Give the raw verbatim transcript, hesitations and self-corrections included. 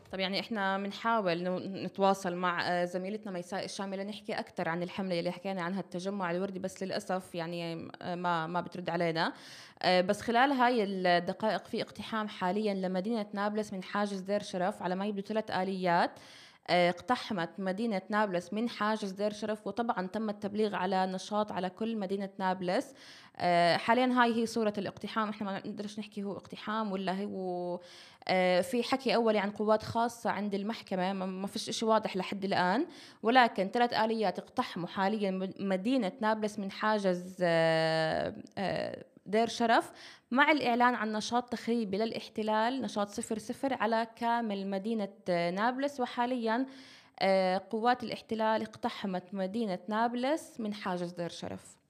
طب يعني إحنا بنحاول نو نتواصل مع آآ زميلتنا ميساء الشامي لنحكي أكتر عن الحملة يلّي حكينا عنها التجمُّع الوردي، بس للأسف يعني م ما ما بترد علينا. آآ بس خلال هاي الدقائق في اقتحام حاليًا لمدينة نابلس من حاجز دير شرف، على ما يبدو ثلاث آليات آآ اقتحمت مدينة نابلس من حاجز دير شرف، وطبعًا تم التبليغ على نشاط على كل مدينة نابلس. آآ حاليًا هاي هي صورة الاقتحام، إحنا ما نقدرش نحكي هو اقتحام والّا هو آآ في حكي أولي عن قوات خاصة عند المحكمة، ما ما فيش إشي واضح لحد الآن، ولكن ثلاث آليات اقتحموا حاليًا مد مدينة نابلس من حاجز آآ آآ دير شرف، مع الإعلان عن نشاط تخريبي للاحتلال، نشاط صفر صفر على كامل مدينة آه، نابلس. وحاليًا آآ قوات الاحتلال اقتحمت مدينة نابلس من حاجز دير شرف.